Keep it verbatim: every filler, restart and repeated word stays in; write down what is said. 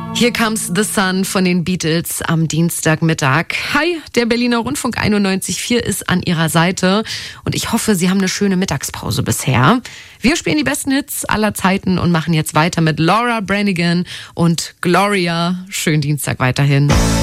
Hier comes the Sun von den Beatles am Dienstagmittag. Hi, der Berliner Rundfunk einundneunzig Komma vier ist an Ihrer Seite und ich hoffe, Sie haben eine schöne Mittagspause bisher. Wir spielen die besten Hits aller Zeiten und machen jetzt weiter mit Laura Branigan und Gloria. Schönen Dienstag weiterhin.